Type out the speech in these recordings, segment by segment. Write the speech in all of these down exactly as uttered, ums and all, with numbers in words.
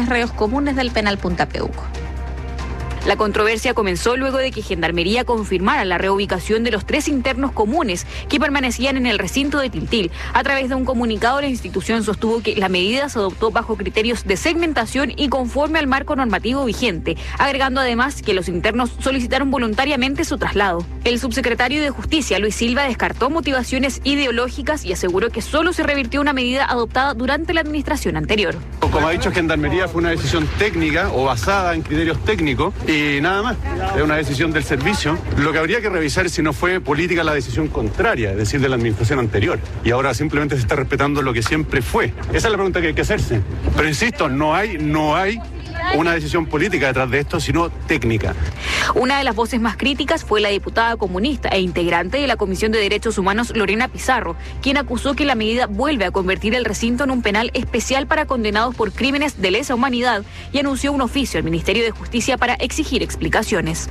tres reos comunes del penal Punta Peuco. La controversia comenzó luego de que Gendarmería confirmara la reubicación de los tres internos comunes que permanecían en el recinto de Tiltil. A través de un comunicado, la institución sostuvo que la medida se adoptó bajo criterios de segmentación y conforme al marco normativo vigente, agregando además que los internos solicitaron voluntariamente su traslado. El subsecretario de Justicia, Luis Silva, descartó motivaciones ideológicas y aseguró que solo se revirtió una medida adoptada durante la administración anterior. Como ha dicho Gendarmería, fue una decisión técnica o basada en criterios técnicos y nada más. Es una decisión del servicio. Lo que habría que revisar es si no fue política la decisión contraria, es decir, de la administración anterior. Y ahora simplemente se está respetando lo que siempre fue. Esa es la pregunta que hay que hacerse. Pero insisto, no hay, no hay una decisión política detrás de esto, sino técnica. Una de las voces más críticas fue la diputada comunista e integrante de la Comisión de Derechos Humanos, Lorena Pizarro, quien acusó que la medida vuelve a convertir el recinto en un penal especial para condenados por crímenes de lesa humanidad y anunció un oficio al Ministerio de Justicia para exigir explicaciones.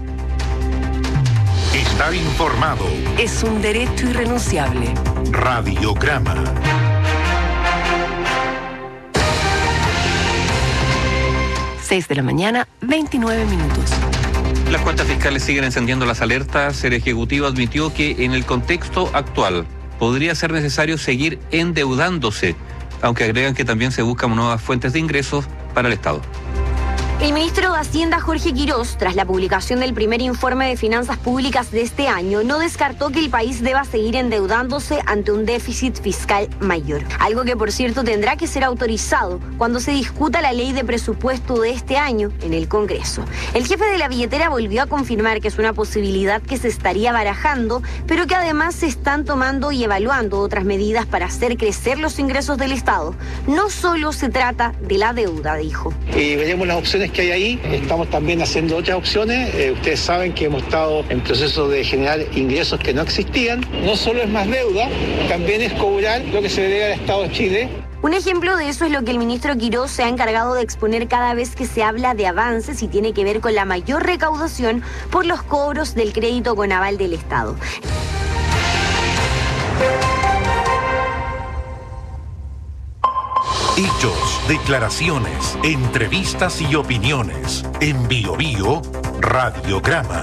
Estar informado es un derecho irrenunciable. Radiograma. seis de la mañana, veintinueve minutos. Las cuentas fiscales siguen encendiendo las alertas. El Ejecutivo admitió que en el contexto actual podría ser necesario seguir endeudándose, aunque agregan que también se buscan nuevas fuentes de ingresos para el Estado. El ministro de Hacienda, Jorge Quirós, tras la publicación del primer informe de finanzas públicas de este año, no descartó que el país deba seguir endeudándose ante un déficit fiscal mayor. Algo que, por cierto, tendrá que ser autorizado cuando se discuta la ley de presupuesto de este año en el Congreso. El jefe de la billetera volvió a confirmar que es una posibilidad que se estaría barajando, pero que además se están tomando y evaluando otras medidas para hacer crecer los ingresos del Estado. No solo se trata de la deuda, dijo. Y veremos las opciones que hay ahí. Estamos también haciendo otras opciones. Eh, ustedes saben que hemos estado en proceso de generar ingresos que no existían. No solo es más deuda, también es cobrar lo que se le debe al Estado de Chile. Un ejemplo de eso es lo que el ministro Quirós se ha encargado de exponer cada vez que se habla de avances y tiene que ver con la mayor recaudación por los cobros del crédito con aval del Estado. Hechos, declaraciones, entrevistas y opiniones. En Bio Bio, Radiograma.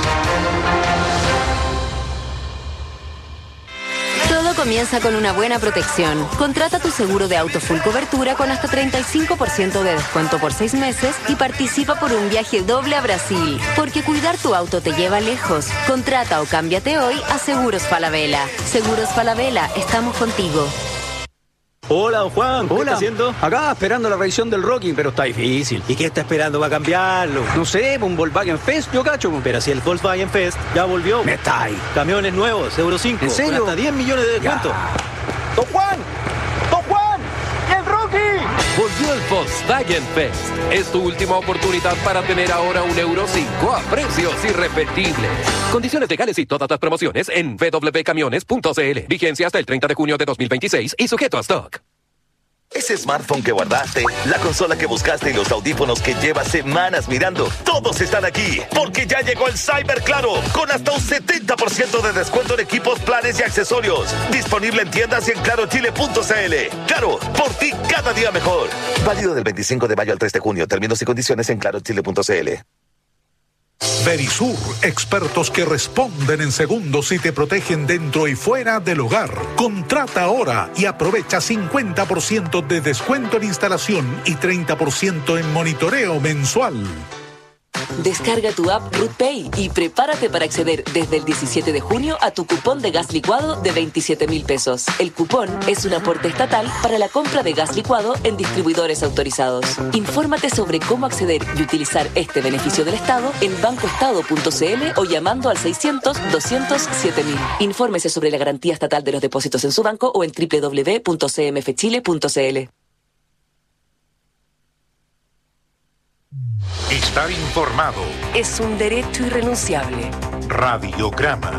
Todo comienza con una buena protección. Contrata tu seguro de auto full cobertura con hasta treinta y cinco por ciento de descuento por seis meses y participa por un viaje doble a Brasil. Porque cuidar tu auto te lleva lejos. Contrata o cámbiate hoy a Seguros Falabella. Seguros Falabella, estamos contigo. Hola, don Juan, ¿qué Hola. está haciendo? Acá esperando la revisión del Rocking, pero está difícil. ¿Y qué está esperando para cambiarlo? No sé, un Volkswagen Fest, yo cacho. Pero si el Volkswagen Fest ya volvió. Me está ahí. Camiones nuevos, Euro cinco. ¿En serio? Con hasta diez millones de descuento. Ya. ¡Don Juan! ¡Don Juan! ¡Y el Rocky! Volvió el Volkswagen Fest. Es tu última oportunidad para tener ahora un Euro cinco a precios irrepetibles. Condiciones legales y todas las promociones en w w w punto camiones punto c l. Vigencia hasta el treinta de junio de dos mil veintiséis y sujeto a stock. Ese smartphone que guardaste, la consola que buscaste y los audífonos que llevas semanas mirando, todos están aquí, porque ya llegó el Cyber Claro, con hasta un setenta por ciento de descuento en equipos, planes y accesorios. Disponible en tiendas y en claro chile punto c l. Claro, por ti cada día mejor. Válido del veinticinco de mayo al tres de junio. Términos y condiciones en claro chile punto c l. Verisur, expertos que responden en segundos y te protegen dentro y fuera del hogar. Contrata ahora y aprovecha cincuenta por ciento de descuento en instalación y treinta por ciento en monitoreo mensual. Descarga tu app RootPay y prepárate para acceder desde el diecisiete de junio a tu cupón de gas licuado de veintisiete mil pesos. El cupón es un aporte estatal para la compra de gas licuado en distribuidores autorizados. Infórmate sobre cómo acceder y utilizar este beneficio del Estado en bancoestado punto c l o llamando al seiscientos, doscientos, siete mil. Infórmese sobre la garantía estatal de los depósitos en su banco o en w w w punto c m f chile punto c l. Estar informado Es un derecho irrenunciable. Radiograma.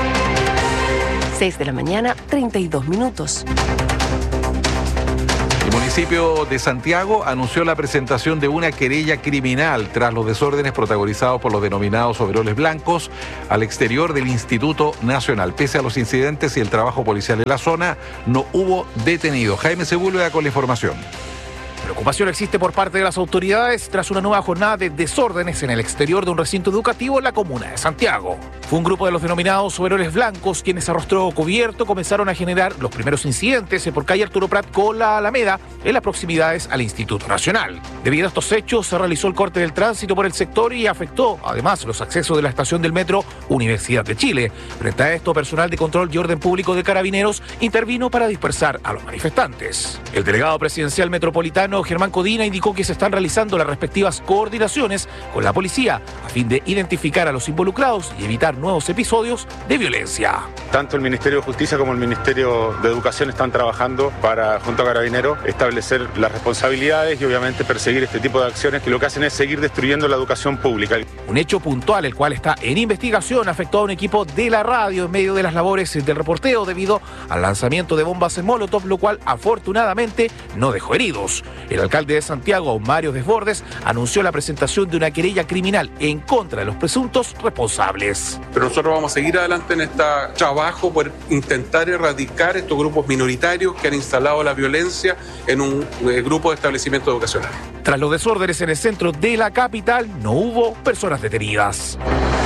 seis de la mañana, treinta y dos minutos. El municipio de Santiago anunció la presentación de una querella criminal tras los desórdenes protagonizados por los denominados overoles blancos al exterior del Instituto Nacional. Pese a los incidentes y el trabajo policial en la zona, no hubo detenidos. Jaime Sepúlveda con la información. Preocupación existe por parte de las autoridades tras una nueva jornada de desórdenes en el exterior de un recinto educativo en la comuna de Santiago. Fue un grupo de los denominados overoles blancos quienes a rostro cubierto comenzaron a generar los primeros incidentes por calle Arturo Prat con la Alameda en las proximidades al Instituto Nacional. Debido a estos hechos se realizó el corte del tránsito por el sector y afectó además los accesos de la estación del metro Universidad de Chile. Frente a esto, personal de control y orden público de Carabineros intervino para dispersar a los manifestantes. El delegado presidencial metropolitano Germán Codina indicó que se están realizando las respectivas coordinaciones con la policía a fin de identificar a los involucrados y evitar nuevos episodios de violencia. Tanto el Ministerio de Justicia como el Ministerio de Educación están trabajando para, junto a Carabineros, establecer las responsabilidades y obviamente perseguir este tipo de acciones que lo que hacen es seguir destruyendo la educación pública. Un hecho puntual, el cual está en investigación, afectó a un equipo de la radio en medio de las labores del reporteo debido al lanzamiento de bombas en Molotov, lo cual afortunadamente no dejó heridos. El alcalde de Santiago, Mario Desbordes, anunció la presentación de una querella criminal en contra de los presuntos responsables. Pero nosotros vamos a seguir adelante en este trabajo por intentar erradicar estos grupos minoritarios que han instalado la violencia en un eh, grupo de establecimientos educacionales. Tras los desórdenes en el centro de la capital, no hubo personas detenidas.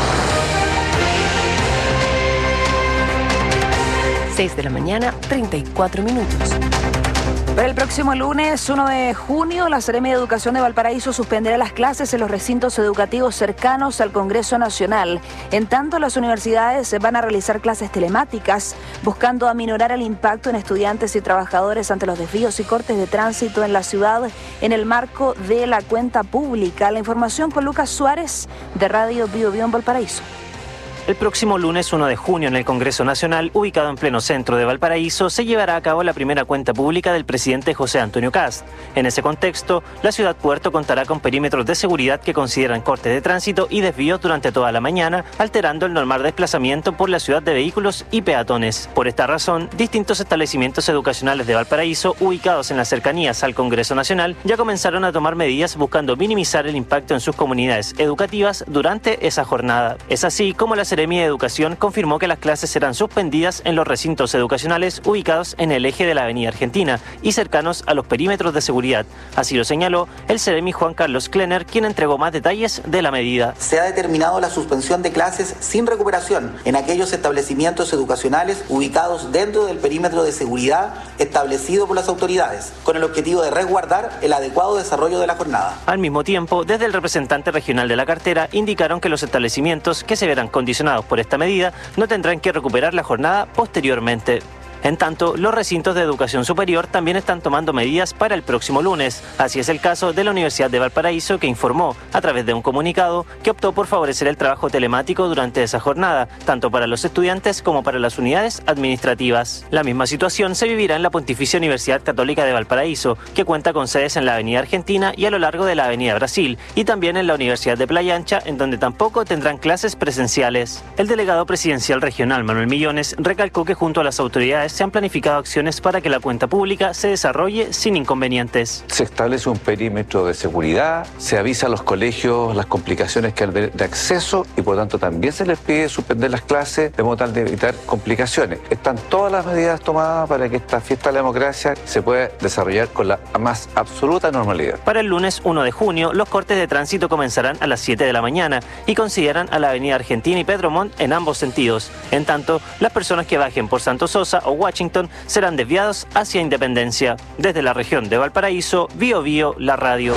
seis de la mañana, treinta y cuatro minutos. Para el próximo lunes, uno de junio, la Seremi de Educación de Valparaíso suspenderá las clases en los recintos educativos cercanos al Congreso Nacional. En tanto, las universidades van a realizar clases telemáticas, buscando aminorar el impacto en estudiantes y trabajadores ante los desvíos y cortes de tránsito en la ciudad en el marco de la cuenta pública. La información con Lucas Suárez, de Radio Bio Bio en Valparaíso. El próximo lunes uno de junio en el Congreso Nacional, ubicado en pleno centro de Valparaíso, se llevará a cabo la primera cuenta pública del presidente José Antonio Kast. En ese contexto, la ciudad puerto contará con perímetros de seguridad que consideran cortes de tránsito y desvíos durante toda la mañana, alterando el normal desplazamiento por la ciudad de vehículos y peatones. Por esta razón, distintos establecimientos educacionales de Valparaíso, ubicados en las cercanías al Congreso Nacional, ya comenzaron a tomar medidas buscando minimizar el impacto en sus comunidades educativas durante esa jornada. Es así como la Seremi de Educación confirmó que las clases serán suspendidas en los recintos educacionales ubicados en el eje de la Avenida Argentina y cercanos a los perímetros de seguridad. Así lo señaló el Seremi Juan Carlos Klenner, quien entregó más detalles de la medida. Se ha determinado la suspensión de clases sin recuperación en aquellos establecimientos educacionales ubicados dentro del perímetro de seguridad establecido por las autoridades, con el objetivo de resguardar el adecuado desarrollo de la jornada. Al mismo tiempo, desde el representante regional de la cartera indicaron que los establecimientos que se verán condicionados por esta medida no tendrán que recuperar la jornada posteriormente. En tanto, los recintos de educación superior también están tomando medidas para el próximo lunes. Así es el caso de la Universidad de Valparaíso, que informó, a través de un comunicado, que optó por favorecer el trabajo telemático durante esa jornada, tanto para los estudiantes como para las unidades administrativas. La misma situación se vivirá en la Pontificia Universidad Católica de Valparaíso, que cuenta con sedes en la Avenida Argentina y a lo largo de la Avenida Brasil, y también en la Universidad de Playa Ancha, en donde tampoco tendrán clases presenciales. El delegado presidencial regional, Manuel Millones, recalcó que junto a las autoridades se han planificado acciones para que la cuenta pública se desarrolle sin inconvenientes. Se establece un perímetro de seguridad, se avisa a los colegios las complicaciones que hay de acceso y por tanto también se les pide suspender las clases de modo tal de evitar complicaciones. Están todas las medidas tomadas para que esta fiesta de la democracia se pueda desarrollar con la más absoluta normalidad. Para el lunes uno de junio, los cortes de tránsito comenzarán a las siete de la mañana y consideran a la Avenida Argentina y Pedro Montt en ambos sentidos. En tanto, las personas que bajen por Santo Sosa o Washington serán desviados hacia Independencia. Desde la región de Valparaíso, Bio Bio, la radio.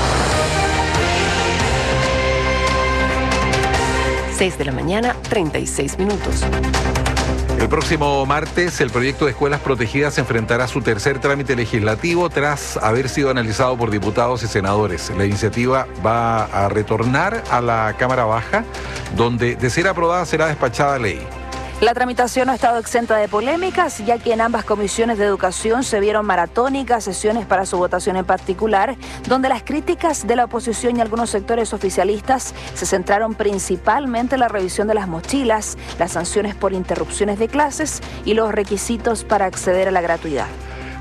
seis de la mañana, treinta y seis minutos. El próximo martes, el proyecto de escuelas protegidas enfrentará su tercer trámite legislativo tras haber sido analizado por diputados y senadores. La iniciativa va a retornar a la Cámara Baja, donde, de ser aprobada, será despachada a ley. La tramitación no ha estado exenta de polémicas, ya que en ambas comisiones de educación se vieron maratónicas sesiones para su votación en particular, donde las críticas de la oposición y algunos sectores oficialistas se centraron principalmente en la revisión de las mochilas, las sanciones por interrupciones de clases y los requisitos para acceder a la gratuidad.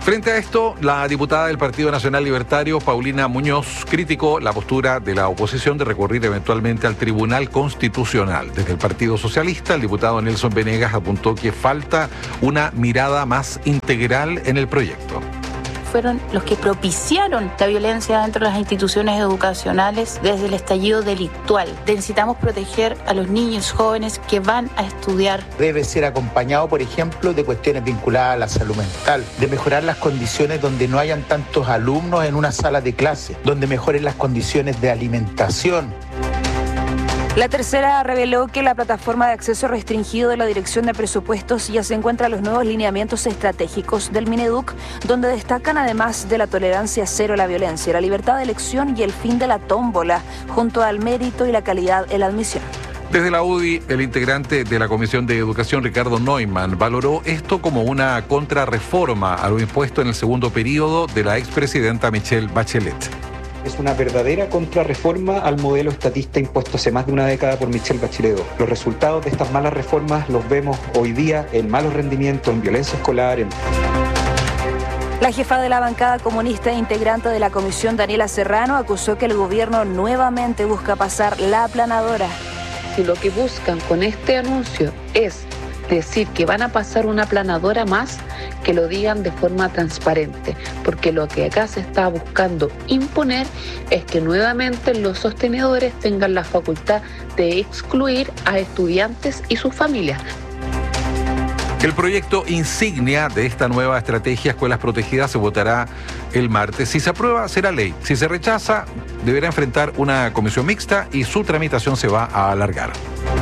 Frente a esto, la diputada del Partido Nacional Libertario, Paulina Muñoz, criticó la postura de la oposición de recurrir eventualmente al Tribunal Constitucional. Desde el Partido Socialista, el diputado Nelson Venegas apuntó que falta una mirada más integral en el proyecto. Fueron los que propiciaron la violencia dentro de las instituciones educacionales desde el estallido delictual. Necesitamos proteger a los niños jóvenes que van a estudiar. Debe ser acompañado, por ejemplo, de cuestiones vinculadas a la salud mental, de mejorar las condiciones donde no hayan tantos alumnos en una sala de clase, donde mejoren las condiciones de alimentación. La tercera reveló que la plataforma de acceso restringido de la Dirección de Presupuestos ya se encuentra los nuevos lineamientos estratégicos del Mineduc, donde destacan además de la tolerancia cero a la violencia, la libertad de elección y el fin de la tómbola, junto al mérito y la calidad en la admisión. Desde la U D I, el integrante de la Comisión de Educación, Ricardo Neumann, valoró esto como una contrarreforma a lo impuesto en el segundo periodo de la expresidenta Michelle Bachelet. Es una verdadera contrarreforma al modelo estatista impuesto hace más de una década por Michelle Bachelet. Los resultados de estas malas reformas los vemos hoy día en malos rendimientos, en violencia escolar, en... La jefa de la bancada comunista e integrante de la comisión, Daniela Serrano, acusó que el gobierno nuevamente busca pasar la aplanadora. Si lo que buscan con este anuncio es decir que van a pasar una aplanadora más, que lo digan de forma transparente, porque lo que acá se está buscando imponer es que nuevamente los sostenedores tengan la facultad de excluir a estudiantes y sus familias. El proyecto insignia de esta nueva estrategia Escuelas Protegidas se votará el martes. Si se aprueba, será ley. Si se rechaza, deberá enfrentar una comisión mixta y su tramitación se va a alargar.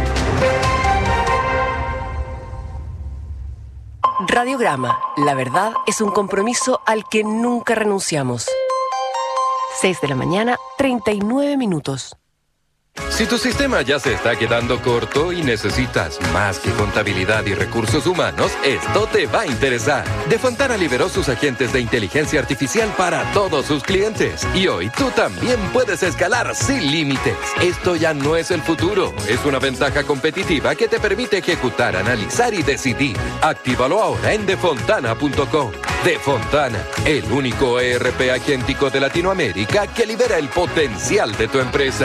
Radiograma. La verdad es un compromiso al que nunca renunciamos. seis de la mañana, treinta y nueve minutos. Si tu sistema ya se está quedando corto y necesitas más que contabilidad y recursos humanos, esto te va a interesar. De Fontana liberó sus agentes de inteligencia artificial para todos sus clientes. Y hoy tú también puedes escalar sin límites. Esto ya no es el futuro. Es una ventaja competitiva que te permite ejecutar, analizar y decidir. Actívalo ahora en defontana punto com. Defontana, el único E R P agéntico de Latinoamérica que libera el potencial de tu empresa.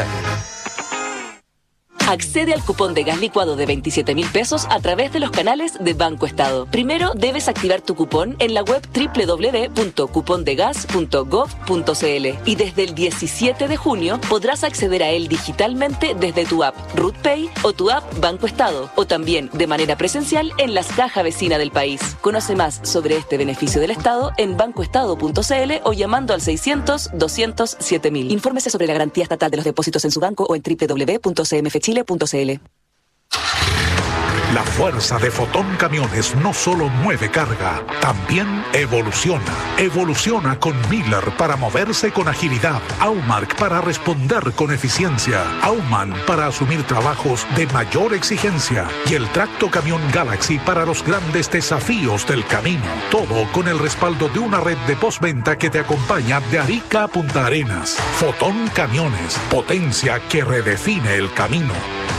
Accede al cupón de gas licuado de veintisiete mil pesos a través de los canales de Banco Estado. Primero debes activar tu cupón en la web doble u doble u doble u punto cupondegas punto gov punto c l y desde el diecisiete de junio podrás acceder a él digitalmente desde tu app RutPay o tu app Banco Estado, o también de manera presencial en las cajas vecinas del país. Conoce más sobre este beneficio del Estado en bancoestado punto c l o llamando al seiscientos, doscientos, siete mil. Infórmese sobre la garantía estatal de los depósitos en su banco o en doble u doble u doble u punto c m f chile punto c l. La fuerza de Fotón Camiones no solo mueve carga, también evoluciona. Evoluciona con Miller para moverse con agilidad, Aumark para responder con eficiencia, Auman para asumir trabajos de mayor exigencia y el Tracto Camión Galaxy para los grandes desafíos del camino. Todo con el respaldo de una red de postventa que te acompaña de Arica a Punta Arenas. Fotón Camiones, potencia que redefine el camino.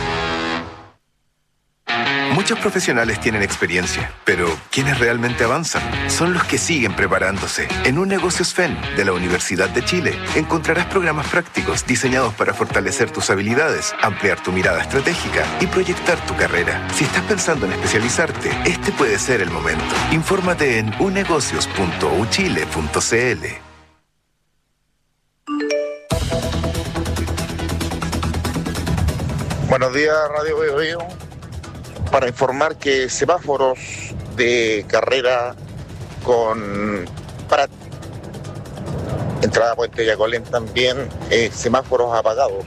Muchos profesionales tienen experiencia, pero quienes realmente avanzan son los que siguen preparándose. En Un Negocios F E N de la Universidad de Chile encontrarás programas prácticos diseñados para fortalecer tus habilidades, ampliar tu mirada estratégica y proyectar tu carrera. Si estás pensando en especializarte, este puede ser el momento. Infórmate en unegocios punto u chile punto c l. Buenos días, Radio Bio Bio. Para informar que semáforos de carrera con para entrada a Puente Yacolén también, eh, semáforos apagados.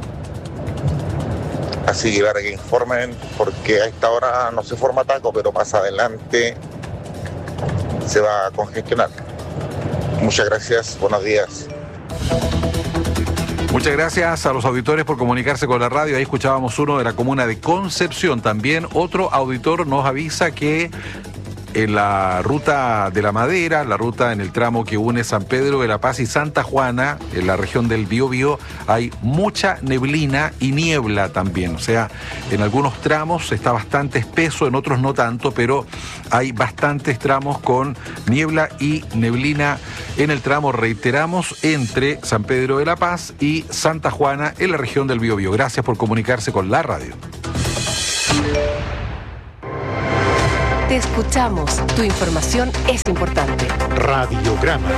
Así que para que informen, porque a esta hora no se forma taco, pero más adelante se va a congestionar. Muchas gracias, buenos días. Muchas gracias a los auditores por comunicarse con la radio. Ahí escuchábamos uno de la comuna de Concepción. También otro auditor nos avisa que en la ruta de la Madera, la ruta en el tramo que une San Pedro de la Paz y Santa Juana, en la región del Biobío, hay mucha neblina y niebla también. O sea, en algunos tramos está bastante espeso, en otros no tanto, pero hay bastantes tramos con niebla y neblina en el tramo, reiteramos, entre San Pedro de la Paz y Santa Juana, en la región del Biobío. Gracias por comunicarse con la radio. Te escuchamos. Tu información es importante. Radiograma.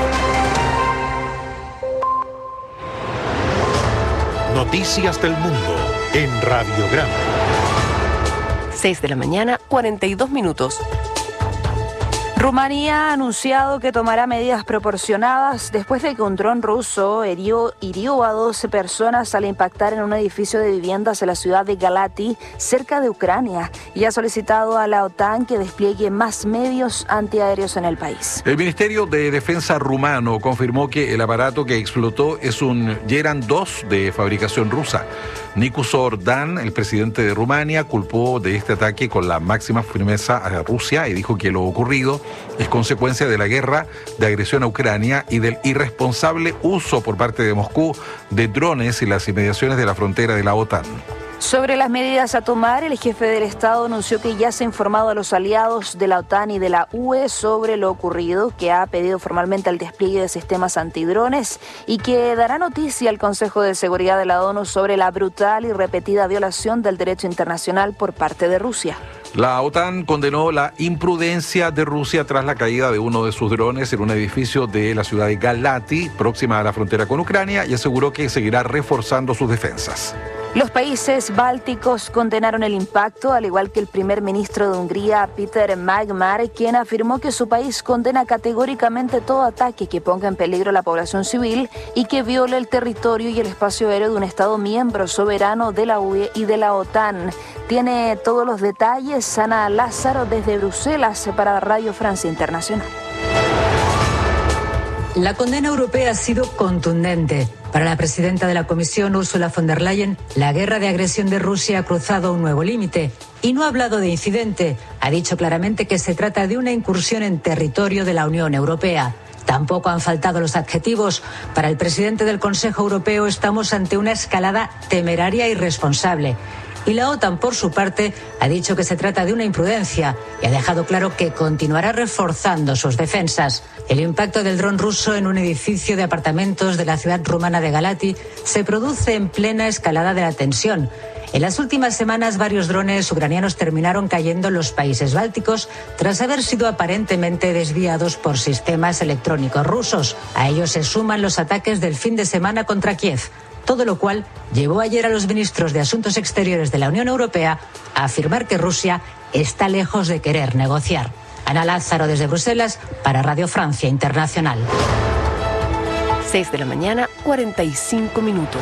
Noticias del mundo en Radiograma. seis de la mañana, cuarenta y dos minutos. Rumanía ha anunciado que tomará medidas proporcionadas después de que un dron ruso hirió, hirió a doce personas al impactar en un edificio de viviendas en la ciudad de Galati, cerca de Ucrania, y ha solicitado a la OTAN que despliegue más medios antiaéreos en el país. El Ministerio de Defensa rumano confirmó que el aparato que explotó es un Yeran dos de fabricación rusa. Nicu Ordan, el presidente de Rumania, culpó de este ataque con la máxima firmeza a Rusia y dijo que lo ocurrido es consecuencia de la guerra de agresión a Ucrania y del irresponsable uso por parte de Moscú de drones en las inmediaciones de la frontera de la OTAN. Sobre las medidas a tomar, el jefe del Estado anunció que ya se ha informado a los aliados de la OTAN y de la U E sobre lo ocurrido, que ha pedido formalmente el despliegue de sistemas antidrones y que dará noticia al Consejo de Seguridad de la ONU sobre la brutal y repetida violación del derecho internacional por parte de Rusia. La OTAN condenó la imprudencia de Rusia tras la caída de uno de sus drones en un edificio de la ciudad de Galati, próxima a la frontera con Ucrania, y aseguró que seguirá reforzando sus defensas. Los países bálticos condenaron el impacto, al igual que el primer ministro de Hungría, Peter Magmar, quien afirmó que su país condena categóricamente todo ataque que ponga en peligro a la población civil y que viole el territorio y el espacio aéreo de un Estado miembro soberano de la U E y de la OTAN. Tiene todos los detalles Ana Lázaro desde Bruselas para Radio Francia Internacional. La condena europea ha sido contundente. Para la presidenta de la Comisión, Ursula von der Leyen, la guerra de agresión de Rusia ha cruzado un nuevo límite y no ha hablado de incidente. Ha dicho claramente que se trata de una incursión en territorio de la Unión Europea. Tampoco han faltado los adjetivos. Para el presidente del Consejo Europeo, estamos ante una escalada temeraria e irresponsable. Y la OTAN, por su parte, ha dicho que se trata de una imprudencia y ha dejado claro que continuará reforzando sus defensas. El impacto del dron ruso en un edificio de apartamentos de la ciudad rumana de Galati se produce en plena escalada de la tensión. En las últimas semanas, varios drones ucranianos terminaron cayendo en los países bálticos tras haber sido aparentemente desviados por sistemas electrónicos rusos. A ellos se suman los ataques del fin de semana contra Kiev. Todo lo cual llevó ayer a los ministros de Asuntos Exteriores de la Unión Europea a afirmar que Rusia está lejos de querer negociar. Ana Lázaro desde Bruselas para Radio Francia Internacional. seis de la mañana, cuarenta y cinco minutos.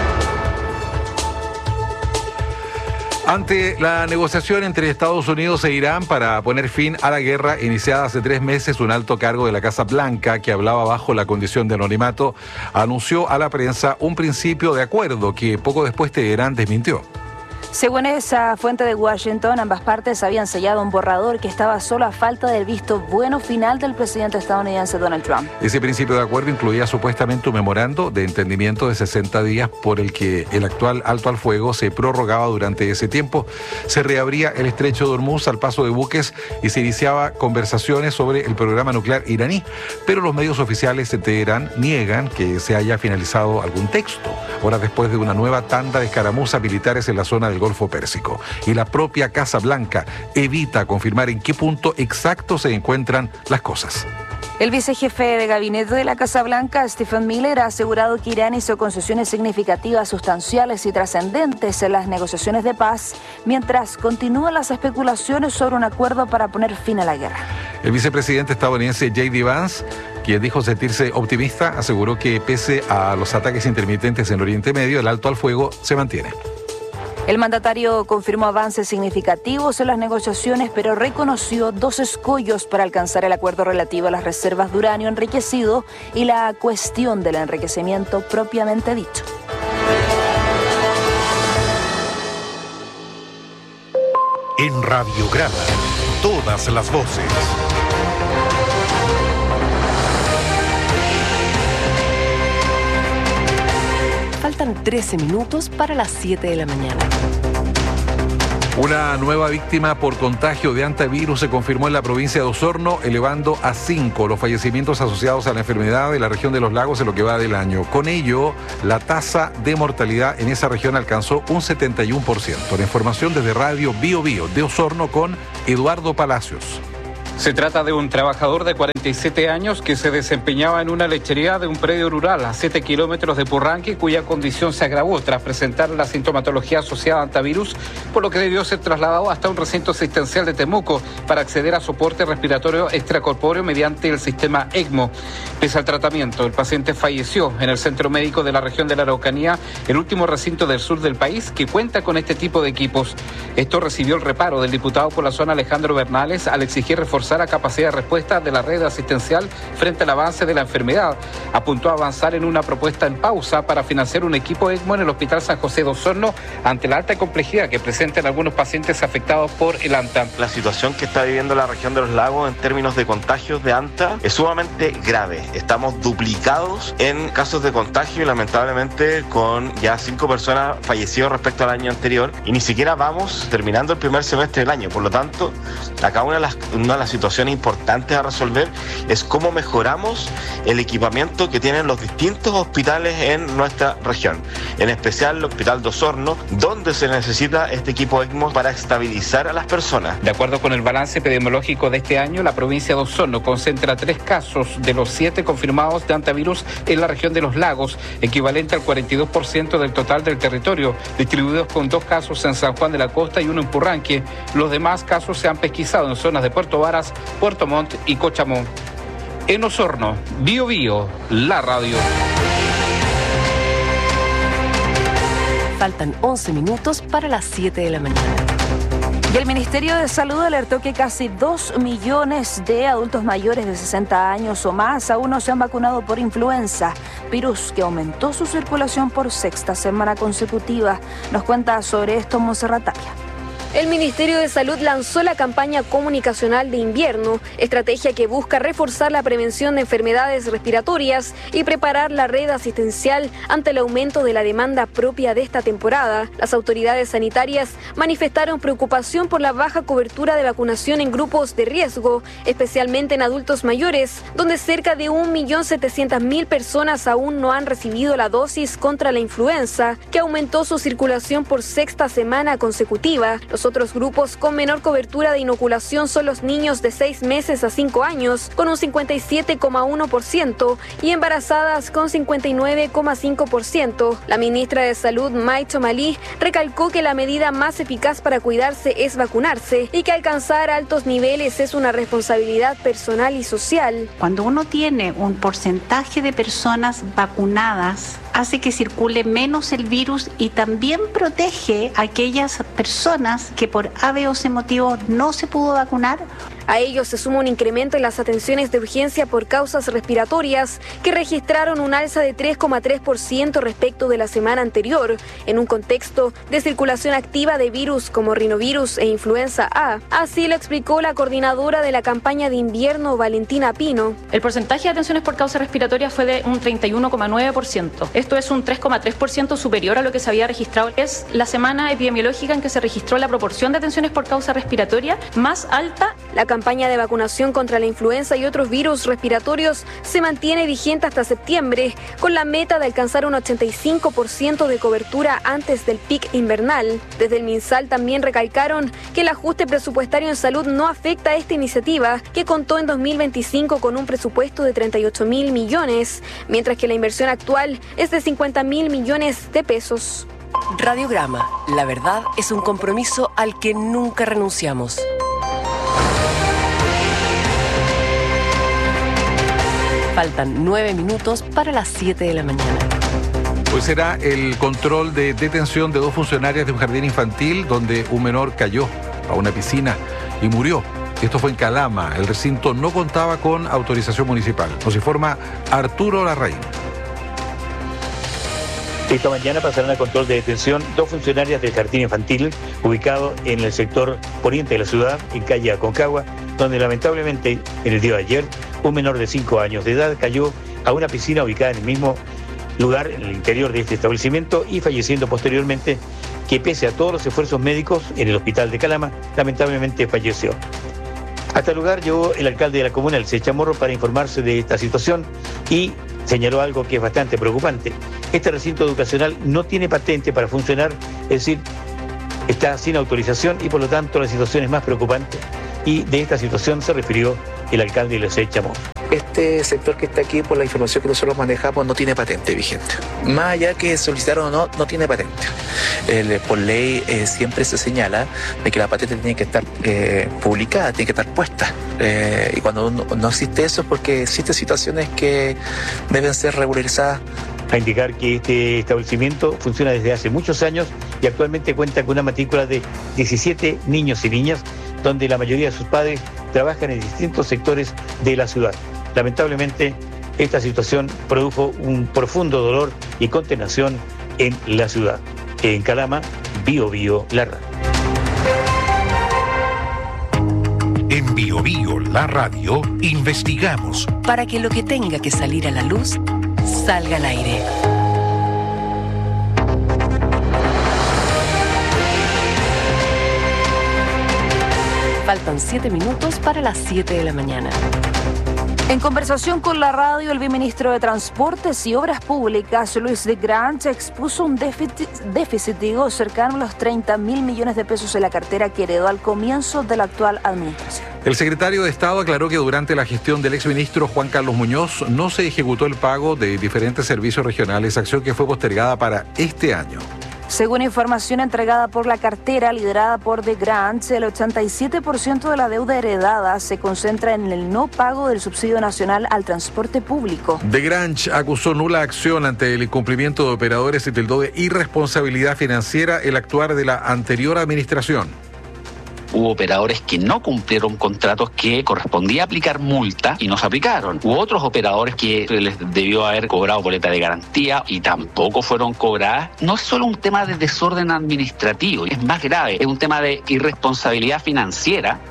Ante la negociación entre Estados Unidos e Irán para poner fin a la guerra iniciada hace tres meses, un alto cargo de la Casa Blanca, que hablaba bajo la condición de anonimato, anunció a la prensa un principio de acuerdo que poco después Teherán desmintió. Según esa fuente de Washington, ambas partes habían sellado un borrador que estaba solo a falta del visto bueno final del presidente estadounidense Donald Trump. Ese principio de acuerdo incluía supuestamente un memorando de entendimiento de sesenta días por el que el actual alto al fuego se prorrogaba durante ese tiempo, se reabría el estrecho de Hormuz al paso de buques y se iniciaba conversaciones sobre el programa nuclear iraní, pero los medios oficiales de Teherán niegan que se haya finalizado algún texto, horas después de una nueva tanda de escaramuzas militares en la zona del Golfo Pérsico. Y la propia Casa Blanca evita confirmar en qué punto exacto se encuentran las cosas. El vicejefe de gabinete de la Casa Blanca, Stephen Miller, ha asegurado que Irán hizo concesiones significativas, sustanciales y trascendentes en las negociaciones de paz, mientras continúan las especulaciones sobre un acuerdo para poner fin a la guerra. El vicepresidente estadounidense J D Vance, quien dijo sentirse optimista, aseguró que pese a los ataques intermitentes en Oriente Medio, el alto al fuego se mantiene. El mandatario confirmó avances significativos en las negociaciones, pero reconoció dos escollos para alcanzar el acuerdo relativo a las reservas de uranio enriquecido y la cuestión del enriquecimiento propiamente dicho. En Radiograma, todas las voces. Faltan trece minutos para las siete de la mañana. Una nueva víctima por contagio de antivirus se confirmó en la provincia de Osorno, elevando a cinco los fallecimientos asociados a la enfermedad de la región de los lagos en lo que va del año. Con ello, la tasa de mortalidad en esa región alcanzó un setenta y uno por ciento. La información desde Radio Bio Bio de Osorno con Eduardo Palacios. Se trata de un trabajador de cuarenta y siete años que se desempeñaba en una lechería de un predio rural a siete kilómetros de Purranque, cuya condición se agravó tras presentar la sintomatología asociada a antivirus, por lo que debió ser trasladado hasta un recinto asistencial de Temuco para acceder a soporte respiratorio extracorpóreo mediante el sistema ECMO. Pese al tratamiento, el paciente falleció en el centro médico de la región de la Araucanía, el último recinto del sur del país que cuenta con este tipo de equipos. Esto recibió el reparo del diputado por la zona Alejandro Bernales al exigir reforzar la capacidad de respuesta de la red asistencial frente al avance de la enfermedad. Apuntó a avanzar en una propuesta en pausa para financiar un equipo ECMO en el Hospital San José de Osorno ante la alta complejidad que presentan algunos pacientes afectados por el ANTA. La situación que está viviendo la región de los lagos en términos de contagios de ANTA es sumamente grave. Estamos duplicados en casos de contagio y lamentablemente con ya cinco personas fallecidas respecto al año anterior y ni siquiera vamos terminando el primer semestre del año. Por lo tanto, acá una de las, una de las situaciones importantes a resolver es cómo mejoramos el equipamiento que tienen los distintos hospitales en nuestra región, en especial el Hospital de Osorno, donde se necesita este equipo ECMO para estabilizar a las personas. De acuerdo con el balance epidemiológico de este año, la provincia de Osorno concentra tres casos de los siete confirmados de antivirus en la región de los lagos, equivalente al cuarenta y dos por ciento del total del territorio, distribuidos con dos casos en San Juan de la Costa y uno en Purranque. Los demás casos se han pesquisado en zonas de Puerto Varas, Puerto Montt y Cochamó. En Osorno, Bio Bio, la radio. Faltan once minutos para las siete de la mañana. Y el Ministerio de Salud alertó que casi dos millones de adultos mayores de sesenta años o más aún no se han vacunado por influenza, virus que aumentó su circulación por sexta semana consecutiva. Nos cuenta sobre esto Montserrat Tapia. El Ministerio de Salud lanzó la campaña comunicacional de invierno, estrategia que busca reforzar la prevención de enfermedades respiratorias y preparar la red asistencial ante el aumento de la demanda propia de esta temporada. Las autoridades sanitarias manifestaron preocupación por la baja cobertura de vacunación en grupos de riesgo, especialmente en adultos mayores, donde cerca de un millón setecientas mil personas aún no han recibido la dosis contra la influenza, que aumentó su circulación por sexta semana consecutiva. Los otros grupos con menor cobertura de inoculación son los niños de seis meses a cinco años, con un cincuenta y siete coma uno por ciento, y embarazadas con cincuenta y nueve coma cinco por ciento. La ministra de Salud, Mai Chomalí, recalcó que la medida más eficaz para cuidarse es vacunarse y que alcanzar altos niveles es una responsabilidad personal y social. Cuando uno tiene un porcentaje de personas vacunadas, hace que circule menos el virus y también protege a aquellas personas que por A, B o C motivos no se pudo vacunar. A ello se suma un incremento en las atenciones de urgencia por causas respiratorias, que registraron un alza de tres coma tres por ciento respecto de la semana anterior, en un contexto de circulación activa de virus como rinovirus e influenza A. Así lo explicó la coordinadora de la campaña de invierno, Valentina Pino. El porcentaje de atenciones por causa respiratoria fue de un treinta y uno coma nueve por ciento. Esto es un tres coma tres por ciento superior a lo que se había registrado. Es la semana epidemiológica en que se registró la proporción de atenciones por causa respiratoria más alta. La La campaña de vacunación contra la influenza y otros virus respiratorios se mantiene vigente hasta septiembre, con la meta de alcanzar un ochenta y cinco por ciento de cobertura antes del pic invernal. Desde el MinSal también recalcaron que el ajuste presupuestario en salud no afecta a esta iniciativa, que contó en dos mil veinticinco con un presupuesto de treinta y ocho mil millones, mientras que la inversión actual es de cincuenta mil millones de pesos. Radiograma, la verdad es un compromiso al que nunca renunciamos. Faltan nueve minutos para las siete de la mañana. Hoy será el control de detención de dos funcionarias de un jardín infantil donde un menor cayó a una piscina y murió. Esto fue en Calama. El recinto no contaba con autorización municipal. Nos informa Arturo Larraín. Esta mañana pasarán a control de detención dos funcionarias del jardín infantil ubicado en el sector poniente de la ciudad, en calle Aconcagua, donde lamentablemente en el día de ayer un menor de cinco años de edad cayó a una piscina ubicada en el mismo lugar, en el interior de este establecimiento, y falleciendo posteriormente, que pese a todos los esfuerzos médicos en el hospital de Calama, lamentablemente falleció. Hasta el lugar llegó el alcalde de la comuna, Elce Chamorro, para informarse de esta situación y señaló algo que es bastante preocupante. Este recinto educacional no tiene patente para funcionar, es decir, está sin autorización y por lo tanto la situación es más preocupante. Y de esta situación se refirió el alcalde de Elce Chamorro. Este sector que está aquí, por la información que nosotros manejamos, no tiene patente vigente. Más allá que solicitaron o no, no tiene patente. El, por ley eh, siempre se señala de que la patente tiene que estar eh, publicada, tiene que estar puesta. Eh, y cuando no, no existe eso es porque existen situaciones que deben ser regularizadas. A indicar que este establecimiento funciona desde hace muchos años y actualmente cuenta con una matrícula de diecisiete niños y niñas, donde la mayoría de sus padres trabajan en distintos sectores de la ciudad. Lamentablemente, esta situación produjo un profundo dolor y consternación en la ciudad. En Calama, Bio Bio, la radio. En Bio Bio, la radio, investigamos para que lo que tenga que salir a la luz salga al aire. Faltan siete minutos para las siete de la mañana. En conversación con la radio, el viceministro de Transportes y Obras Públicas, Luis de Grant, expuso un déficit, déficit digo, cercano a los treinta mil millones de pesos en la cartera que heredó al comienzo de la actual administración. El secretario de Estado aclaró que durante la gestión del exministro Juan Carlos Muñoz no se ejecutó el pago de diferentes servicios regionales, acción que fue postergada para este año. Según información entregada por la cartera liderada por The Grants, el ochenta y siete por ciento de la deuda heredada se concentra en el no pago del subsidio nacional al transporte público. The Grants acusó nula acción ante el incumplimiento de operadores y tildó de irresponsabilidad financiera el actuar de la anterior administración. Hubo operadores que no cumplieron contratos que correspondía aplicar multa y no se aplicaron. Hubo otros operadores que les debió haber cobrado boleta de garantía y tampoco fueron cobradas. No es solo un tema de desorden administrativo, es más grave, es un tema de irresponsabilidad financiera.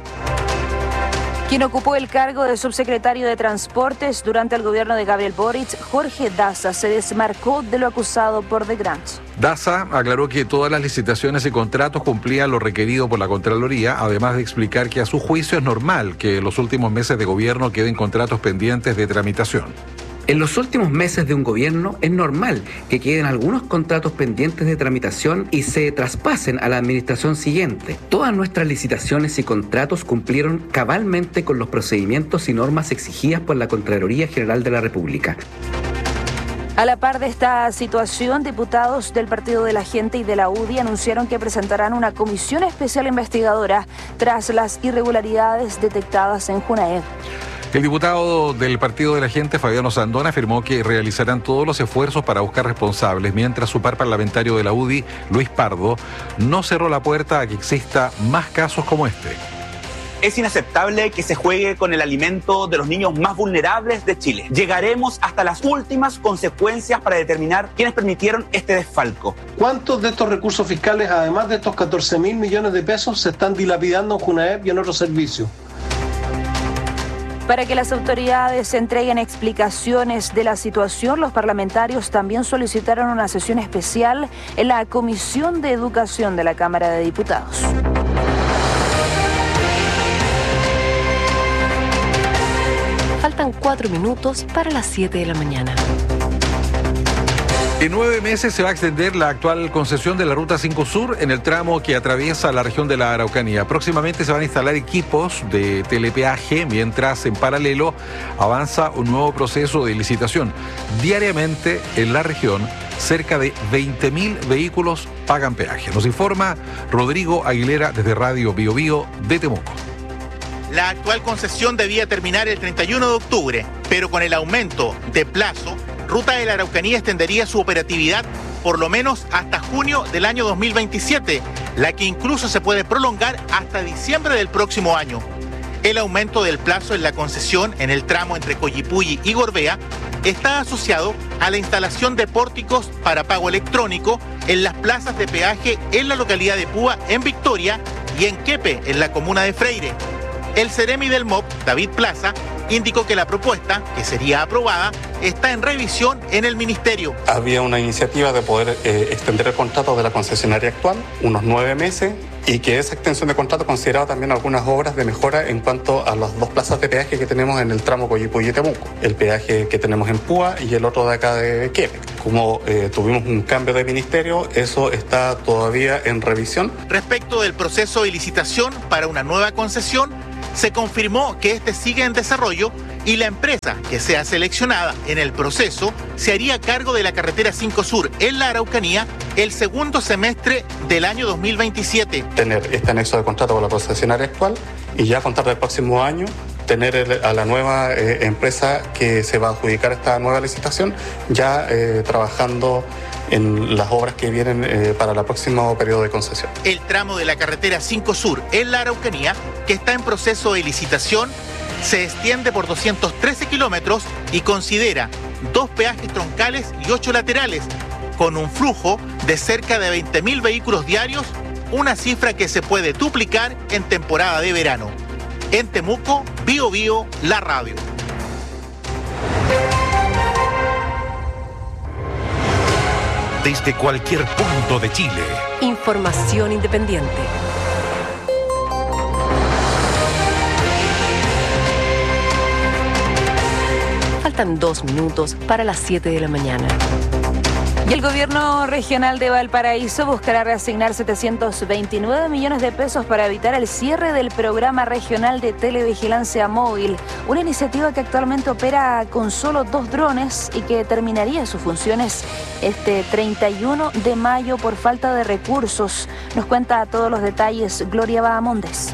Quien ocupó el cargo de subsecretario de Transportes durante el gobierno de Gabriel Boric, Jorge Daza, se desmarcó de lo acusado por The Grants. Daza aclaró que todas las licitaciones y contratos cumplían lo requerido por la Contraloría, además de explicar que a su juicio es normal que en los últimos meses de gobierno queden contratos pendientes de tramitación. En los últimos meses de un gobierno es normal que queden algunos contratos pendientes de tramitación y se traspasen a la administración siguiente. Todas nuestras licitaciones y contratos cumplieron cabalmente con los procedimientos y normas exigidas por la Contraloría General de la República. A la par de esta situación, diputados del Partido de la Gente y de la U D I anunciaron que presentarán una comisión especial investigadora tras las irregularidades detectadas en Junaed. El diputado del Partido de la Gente, Fabiano Sandón, afirmó que realizarán todos los esfuerzos para buscar responsables, mientras su par parlamentario de la U D I, Luis Pardo, no cerró la puerta a que exista más casos como este. Es inaceptable que se juegue con el alimento de los niños más vulnerables de Chile. Llegaremos hasta las últimas consecuencias para determinar quiénes permitieron este desfalco. ¿Cuántos de estos recursos fiscales, además de estos catorce mil millones de pesos, se están dilapidando en Junaed y en otros servicios? Para que las autoridades entreguen explicaciones de la situación, los parlamentarios también solicitaron una sesión especial en la Comisión de Educación de la Cámara de Diputados. Faltan cuatro minutos para las siete de la mañana. En nueve meses se va a extender la actual concesión de la Ruta cinco Sur en el tramo que atraviesa la región de la Araucanía. Próximamente se van a instalar equipos de telepeaje, mientras en paralelo avanza un nuevo proceso de licitación. Diariamente en la región, cerca de veinte mil vehículos pagan peaje. Nos informa Rodrigo Aguilera desde Radio Bio Bio de Temuco. La actual concesión debía terminar el treinta y uno de octubre, pero con el aumento de plazo, Ruta de la Araucanía extendería su operatividad por lo menos hasta junio del año dos mil veintisiete, la que incluso se puede prolongar hasta diciembre del próximo año. El aumento del plazo en la concesión en el tramo entre Coyipulli y Gorbea está asociado a la instalación de pórticos para pago electrónico en las plazas de peaje en la localidad de Púa, en Victoria, y en Quepe, en la comuna de Freire. El Ceremi del M O P, David Plaza, indicó que la propuesta, que sería aprobada, está en revisión en el Ministerio. Había una iniciativa de poder eh, extender el contrato de la concesionaria actual, unos nueve meses, y que esa extensión de contrato consideraba también algunas obras de mejora en cuanto a las dos plazas de peaje que tenemos en el tramo Coyipulli-Temuco, el peaje que tenemos en Púa y el otro de acá de Quebec. Como eh, tuvimos un cambio de ministerio, eso está todavía en revisión. Respecto del proceso de licitación para una nueva concesión, se confirmó que este sigue en desarrollo y la empresa que sea seleccionada en el proceso se haría cargo de la carretera cinco Sur en la Araucanía el segundo semestre del año dos mil veintisiete. Tener este anexo de contrato con la concesionaria actual y ya a contar del próximo año tener el, a la nueva eh, empresa que se va a adjudicar esta nueva licitación ya eh, trabajando en las obras que vienen eh, para el próximo periodo de concesión. El tramo de la carretera cinco Sur en la Araucanía, que está en proceso de licitación, se extiende por doscientos trece kilómetros y considera dos peajes troncales y ocho laterales, con un flujo de cerca de veinte mil vehículos diarios, una cifra que se puede duplicar en temporada de verano. En Temuco, Bio Bio, la radio. Desde cualquier punto de Chile. Información independiente. Faltan dos minutos para las siete de la mañana. Y el gobierno regional de Valparaíso buscará reasignar setecientos veintinueve millones de pesos para evitar el cierre del programa regional de televigilancia móvil, una iniciativa que actualmente opera con solo dos drones y que terminaría sus funciones este treinta y uno de mayo por falta de recursos. Nos cuenta todos los detalles Gloria Bahamondes.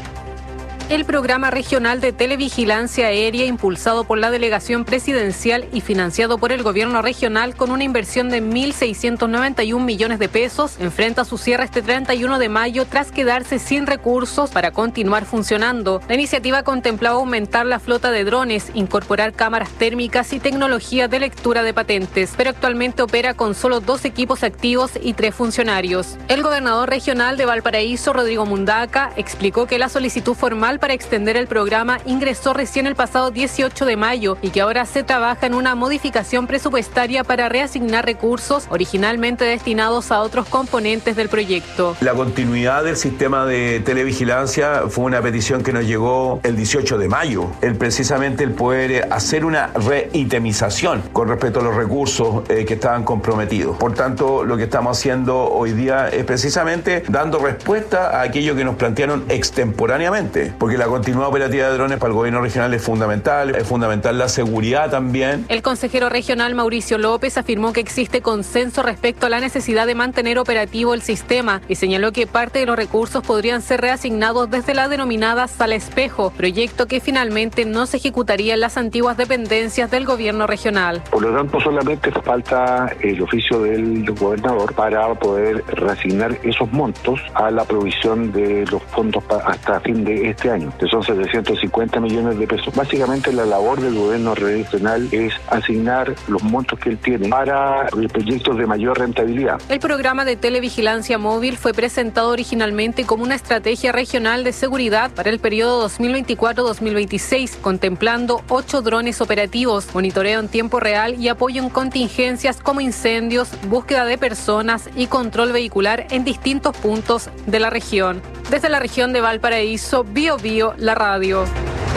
El programa regional de televigilancia aérea, impulsado por la delegación presidencial y financiado por el gobierno regional con una inversión de mil seiscientos noventa y un millones de pesos, enfrenta su cierre este treinta y uno de mayo tras quedarse sin recursos para continuar funcionando. La iniciativa contemplaba aumentar la flota de drones, incorporar cámaras térmicas y tecnología de lectura de patentes, pero actualmente opera con solo dos equipos activos y tres funcionarios. El gobernador regional de Valparaíso, Rodrigo Mundaca, explicó que la solicitud formal para extender el programa ingresó recién el pasado dieciocho de mayo y que ahora se trabaja en una modificación presupuestaria para reasignar recursos originalmente destinados a otros componentes del proyecto. La continuidad del sistema de televigilancia fue una petición que nos llegó el dieciocho de mayo, el precisamente el poder hacer una reitemización con respecto a los recursos eh, que estaban comprometidos. Por tanto, lo que estamos haciendo hoy día es precisamente dando respuesta a aquello que nos plantearon extemporáneamente, porque la continuidad operativa de drones para el gobierno regional es fundamental, es fundamental la seguridad también. El consejero regional Mauricio López afirmó que existe consenso respecto a la necesidad de mantener operativo el sistema y señaló que parte de los recursos podrían ser reasignados desde la denominada Sala Espejo, proyecto que finalmente no se ejecutaría en las antiguas dependencias del gobierno regional. Por lo tanto, solamente falta el oficio del gobernador para poder reasignar esos montos a la provisión de los fondos hasta fin de este año, que son setecientos cincuenta millones de pesos. Básicamente la labor del gobierno regional es asignar los montos que él tiene para proyectos de mayor rentabilidad. El programa de televigilancia móvil fue presentado originalmente como una estrategia regional de seguridad para el periodo dos mil veinticuatro a dos mil veintiséis, contemplando ocho drones operativos, monitoreo en tiempo real y apoyo en contingencias como incendios, búsqueda de personas y control vehicular en distintos puntos de la región. Desde la región de Valparaíso, Bio Bio, la radio.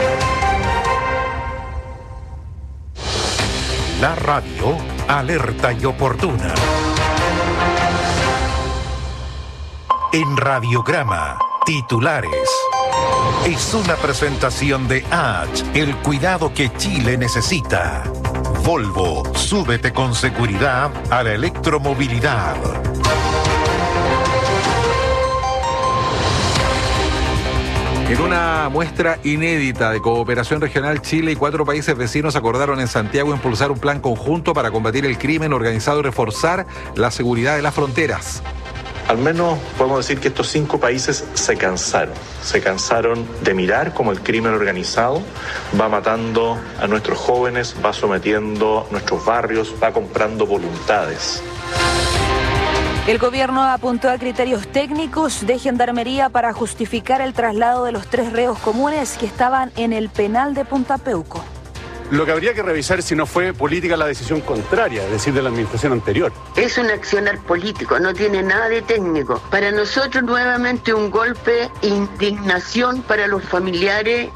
La radio, alerta y oportuna. En Radiograma, titulares. Es una presentación de H, el cuidado que Chile necesita. Volvo, súbete con seguridad a la electromovilidad. En una muestra inédita de cooperación regional, Chile y cuatro países vecinos acordaron en Santiago impulsar un plan conjunto para combatir el crimen organizado y reforzar la seguridad de las fronteras. Al menos podemos decir que estos cinco países se cansaron. Se cansaron de mirar cómo el crimen organizado va matando a nuestros jóvenes, va sometiendo nuestros barrios, va comprando voluntades. El gobierno apuntó a criterios técnicos de gendarmería para justificar el traslado de los tres reos comunes que estaban en el penal de Punta Peuco. Lo que habría que revisar es si no fue política la decisión contraria, es decir, de la administración anterior. Es un accionar político, no tiene nada de técnico. Para nosotros nuevamente un golpe, indignación para los familiares.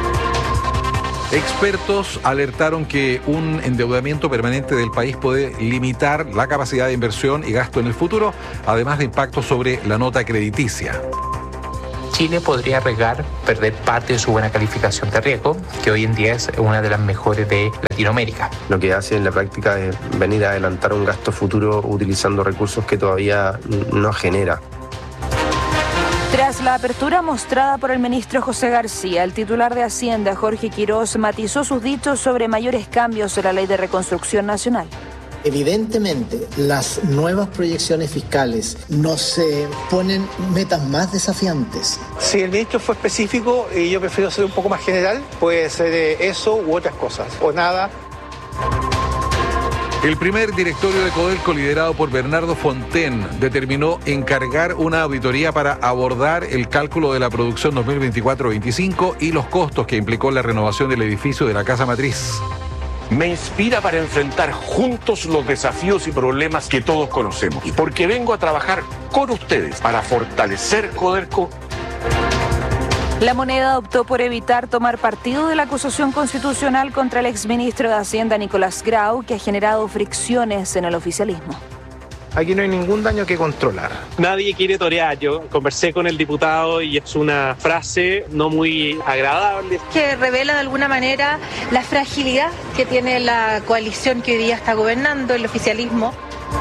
Expertos alertaron que un endeudamiento permanente del país puede limitar la capacidad de inversión y gasto en el futuro, además de impactos sobre la nota crediticia. Chile podría arriesgar perder parte de su buena calificación de riesgo, que hoy en día es una de las mejores de Latinoamérica. Lo que hace en la práctica es venir a adelantar un gasto futuro utilizando recursos que todavía no genera. Tras la apertura mostrada por el ministro José García, el titular de Hacienda, Jorge Quirós, matizó sus dichos sobre mayores cambios en la Ley de Reconstrucción Nacional. Evidentemente, las nuevas proyecciones fiscales nos eh, ponen metas más desafiantes. Si el ministro fue específico y yo prefiero ser un poco más general, puede ser eh, eso u otras cosas, o nada. El primer directorio de Codelco, liderado por Bernardo Fonten, determinó encargar una auditoría para abordar el cálculo de la producción dos mil veinticuatro veinticinco y los costos que implicó la renovación del edificio de la Casa Matriz. Me inspira para enfrentar juntos los desafíos y problemas que todos conocemos, porque vengo a trabajar con ustedes para fortalecer Codelco. La Moneda optó por evitar tomar partido de la acusación constitucional contra el exministro de Hacienda Nicolás Grau, que ha generado fricciones en el oficialismo. Aquí no hay ningún daño que controlar. Nadie quiere torear. Yo conversé con el diputado y es una frase no muy agradable. Que revela de alguna manera la fragilidad que tiene la coalición que hoy día está gobernando, el oficialismo.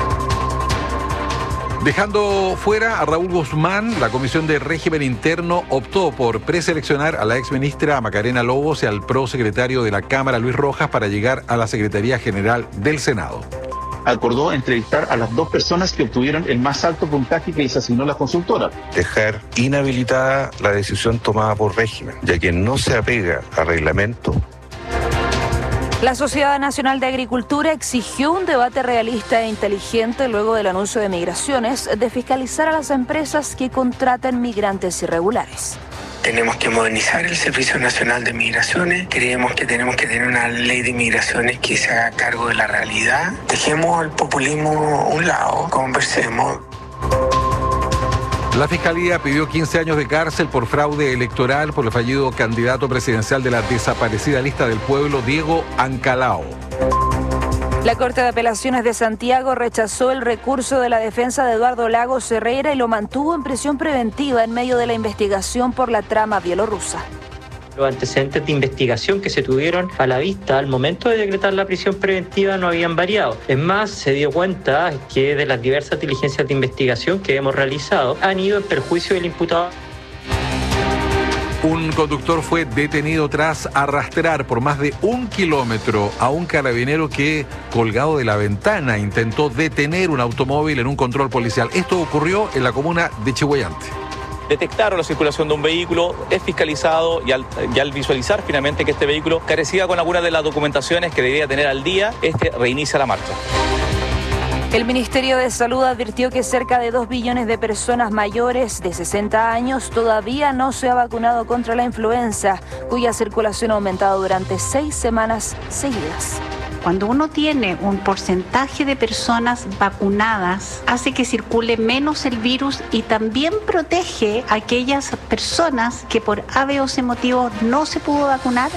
Dejando fuera a Raúl Guzmán, la Comisión de Régimen Interno optó por preseleccionar a la exministra Macarena Lobos y al prosecretario de la Cámara, Luis Rojas, para llegar a la Secretaría General del Senado. Acordó entrevistar a las dos personas que obtuvieron el más alto puntaje que les asignó la consultora. Dejar inhabilitada la decisión tomada por régimen, ya que no se apega al reglamento. La Sociedad Nacional de Agricultura exigió un debate realista e inteligente luego del anuncio de Migraciones de fiscalizar a las empresas que contratan migrantes irregulares. Tenemos que modernizar el Servicio Nacional de Migraciones. Creemos que tenemos que tener una ley de migraciones que se haga cargo de la realidad. Dejemos el populismo a un lado, conversemos. La Fiscalía pidió quince años de cárcel por fraude electoral por el fallido candidato presidencial de la desaparecida Lista del Pueblo, Diego Ancalao. La Corte de Apelaciones de Santiago rechazó el recurso de la defensa de Eduardo Lagos Herrera y lo mantuvo en prisión preventiva en medio de la investigación por la trama bielorrusa. Los antecedentes de investigación que se tuvieron a la vista al momento de decretar la prisión preventiva no habían variado. Es más, se dio cuenta que de las diversas diligencias de investigación que hemos realizado han ido en perjuicio del imputado. Un conductor fue detenido tras arrastrar por más de un kilómetro a un carabinero que, colgado de la ventana, intentó detener un automóvil en un control policial. Esto ocurrió en la comuna de Chihuayante. Detectaron la circulación de un vehículo, es fiscalizado y al, y al visualizar finalmente que este vehículo carecía con algunas de las documentaciones que debía tener al día, este reinicia la marcha. El Ministerio de Salud advirtió que cerca de dos billones de personas mayores de sesenta años todavía no se ha vacunado contra la influenza, cuya circulación ha aumentado durante seis semanas seguidas. Cuando uno tiene un porcentaje de personas vacunadas, hace que circule menos el virus y también protege a aquellas personas que por A, B o C motivos no se pudo vacunar.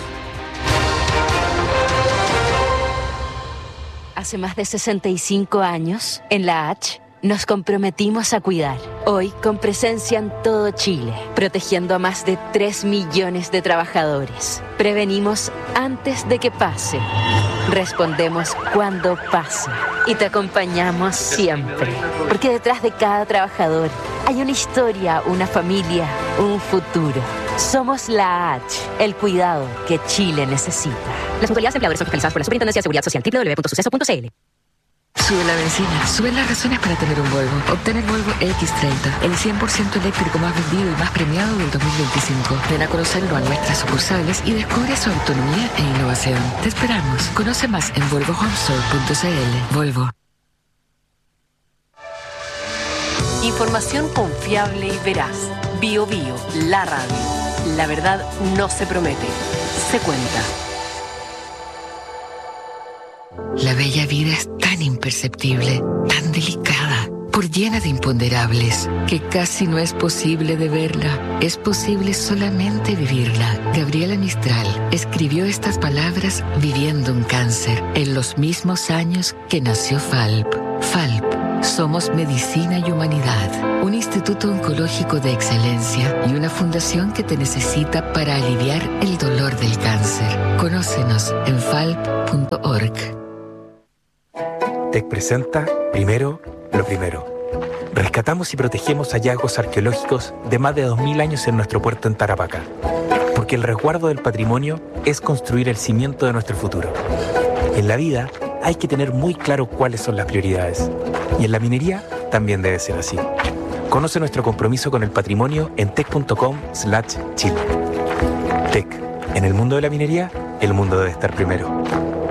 Hace más de sesenta y cinco años, en la H, nos comprometimos a cuidar. Hoy, con presencia en todo Chile, protegiendo a más de tres millones de trabajadores. Prevenimos antes de que pase. Respondemos cuando pase. Y te acompañamos siempre. Porque detrás de cada trabajador hay una historia, una familia, un futuro. Somos la H, el cuidado que Chile necesita. Las mutualidades empleadores son fiscalizadas por la Superintendencia de Seguridad Social, doble u doble u doble u punto suceso punto c l. Sube la benzina, suben las razones para tener un Volvo. Obtén el Volvo equis treinta, el cien por ciento eléctrico más vendido y más premiado del dos mil veinticinco. Ven a conocerlo a nuestras sucursales y descubre su autonomía e innovación. Te esperamos. Conoce más en volvo home store punto c l. Volvo. Información confiable y veraz. Bio Bio, la radio. La verdad no se promete, se cuenta. La bella vida es tan imperceptible, tan delicada, por llena de imponderables, que casi no es posible de verla. Es posible solamente vivirla. Gabriela Mistral escribió estas palabras viviendo un cáncer en los mismos años que nació Falp. Falp. Somos Medicina y Humanidad, un instituto oncológico de excelencia y una fundación que te necesita para aliviar el dolor del cáncer. Conócenos en falp punto org. T E C presenta Primero, lo primero. Rescatamos y protegemos hallazgos arqueológicos de más de dos mil años en nuestro puerto en Tarapacá. Porque el resguardo del patrimonio es construir el cimiento de nuestro futuro. En la vida hay que tener muy claro cuáles son las prioridades. Y en la minería también debe ser así. Conoce nuestro compromiso con el patrimonio en tec punto com slash chile. T E C. En el mundo de la minería, el mundo debe estar primero.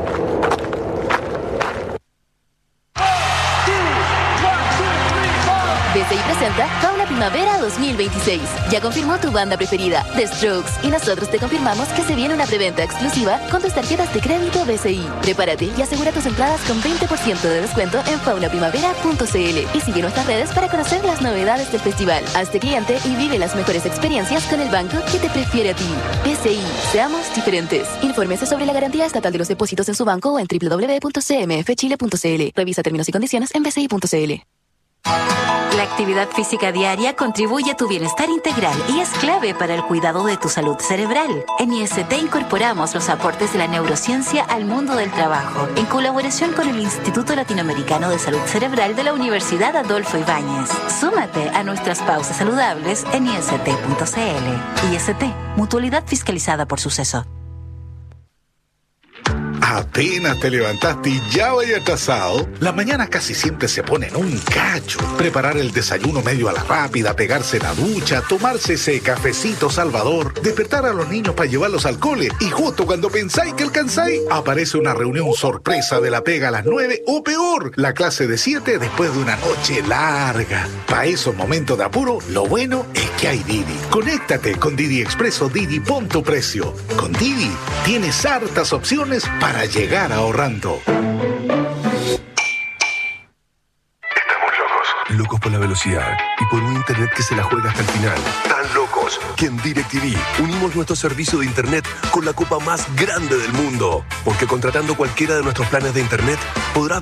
B C I presenta Fauna Primavera dos mil veintiséis. Ya confirmó tu banda preferida, The Strokes, y nosotros te confirmamos que se viene una preventa exclusiva con tus tarjetas de crédito B C I. Prepárate y asegura tus entradas con veinte por ciento de descuento en fauna primavera punto c l y sigue nuestras redes para conocer las novedades del festival. Hazte cliente y vive las mejores experiencias con el banco que te prefiere a ti. B C I, seamos diferentes. Infórmese sobre la garantía estatal de los depósitos en su banco o en doble u doble u doble u punto c m f chile punto c l. Revisa términos y condiciones en b c i punto c l. La actividad física diaria contribuye a tu bienestar integral y es clave para el cuidado de tu salud cerebral. En I S T incorporamos los aportes de la neurociencia al mundo del trabajo, en colaboración con el Instituto Latinoamericano de Salud Cerebral de la Universidad Adolfo Ibáñez. Súmate a nuestras pausas saludables en i s t punto c l. I S T, mutualidad fiscalizada por Suceso. Apenas te levantaste y ya vaya atrasado. La mañana casi siempre se pone en un cacho. Preparar el desayuno medio a la rápida, pegarse la ducha, tomarse ese cafecito salvador, despertar a los niños para llevarlos al cole y justo cuando pensáis que alcanzáis, aparece una reunión sorpresa de la pega a las nueve o peor, la clase de siete después de una noche larga. Para esos momentos de apuro, lo bueno es que hay Didi. Conéctate con Didi Expreso Didi, pon tu precio. Con Didi tienes hartas opciones para llegar ahorrando. Locos por la velocidad y por un internet que se la juega hasta el final. Tan locos que en DirecTV unimos nuestro servicio de internet con la copa más grande del mundo. Porque contratando cualquiera de nuestros planes de internet podrás